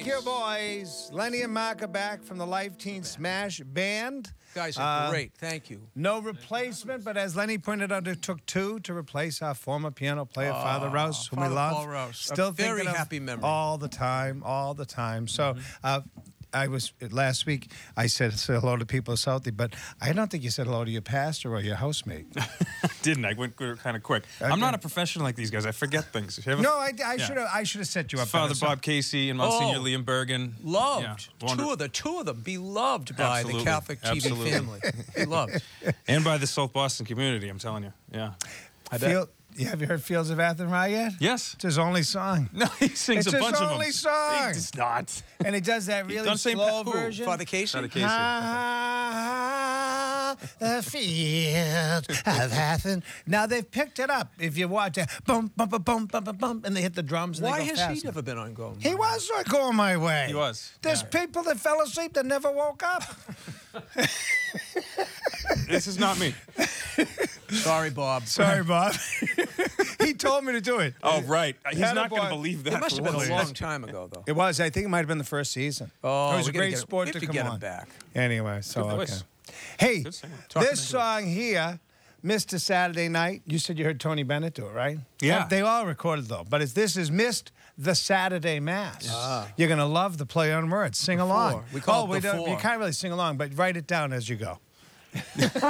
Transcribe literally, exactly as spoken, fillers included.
you, boys. Lenny and Mark are back from the Life Teen Smash Band. Guys are Uh, great. Thank you. No replacement, but as Lenny pointed out, it took two to replace our former piano player, Father Rouse, whom we Father love. Paul Rouse. A Still very thinking of happy memory. all the time, all the time. So, uh, I was last week. I said say hello to people in Southie, but I don't think you said hello to your pastor or your housemate. Didn't I? Went kind of quick. Okay. I'm not a professional like these guys. I forget things. You ever- No, I, I Yeah. should have. I should have set you up. Father better. So- Bob Casey and Monsignor Oh. Liam Bergen. Loved. Yeah, wonder- two of the two of them beloved by Absolutely. the Catholic T V Absolutely. family. Beloved. And by the South Boston community, I'm telling you. Yeah. I bet. Field, yeah, have you heard Fields of Athenry yet? Yes. It's his only song. No, he sings It's a his bunch of them. only song. It's not. And he does that really done Saint slow Pa- who? version. Father Casey. Father Casey. Ah, the field of Athen. Now they've picked it up. If you watch it, bum bum bum bum bum bum, bum and they hit the drums. And Why they go has fast. he never been on Going? He was not going my way. He was. There's Yeah. people that fell asleep that never woke up. This is not me. Sorry, Bob. Sorry, Bob. He told me to do it. Oh, right. He's Attaboy. not going to believe that. It must for have been one a long second. time ago, though. It was. I think it might have been the first season. Oh, it was we a gotta great get him- sport we to have to come get him on. back. Anyway, so Good okay. voice. Hey, Good singer. Talk him this into it. song here, Mister Saturday Night. You said you heard Tony Bennett do it, right? Yeah. They all recorded though, but it's, this is Missed the Saturday Mass. You're gonna love the play on words. Sing along. We call oh, it we the don't. You four. can't really sing along, but write it down as you go.